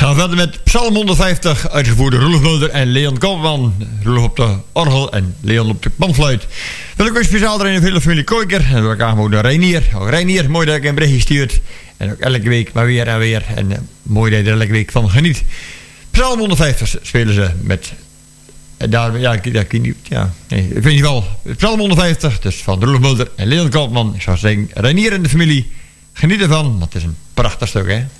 gaan verder met Psalm 150, uitgevoerd door Roelof Mulder en Leon Koopman. Roelof op de orgel en Leon op de panfluit. Wil ik ook speciaal erin de hele familie Koiker. En door elkaar ook naar Reinier. Oh, Reinier, mooi dat ik een berichtje stuurt. En ook elke week maar weer en weer. En mooi dat je er elke week van geniet. Psalm 150 spelen ze met... Daar, ja, ik weet niet wel. Psalm 150, dus van Roelof Mulder en Leon Koopman. Ik zou zeggen, Reinier en de familie, geniet ervan. Dat is een prachtig stuk, hè.